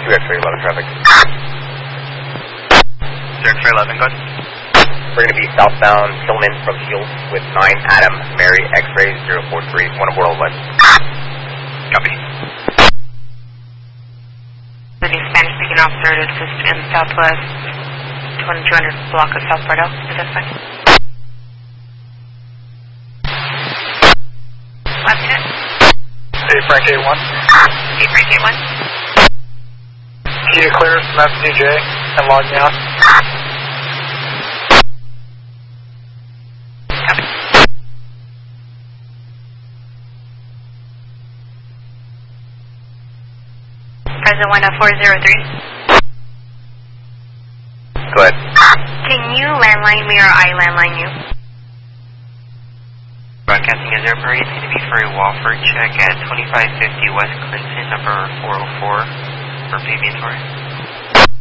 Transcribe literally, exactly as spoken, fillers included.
two X-ray eleven traffic. two X-ray eleven, go ahead. We're going to be southbound Tillman from Shields with nine Adam Mary X-ray zero four three, one aboard all west. Copy. The new Spanish speaking officer to assist in southwest twenty-two hundred block of South Bordeaux. Is that fine? Last unit. Hey, Frank eight one. Hey, Frank eight one. Key to clear from F C J and logging out. Copy. Present one four zero three. Go ahead. Can you landline me or I landline you? Broadcasting as airport, it's going to be for a Walford check at twenty-five fifty West Clinton, number four oh four for paving tour.